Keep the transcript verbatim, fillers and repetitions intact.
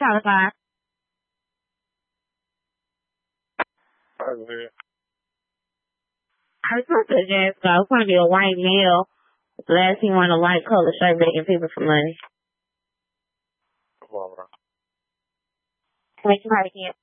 Tyler five. Okay. I was supposed to just go. It's going to be a white male. Last he wanted a light color shirt begging people for money. Come on, bro. Make him hurt again.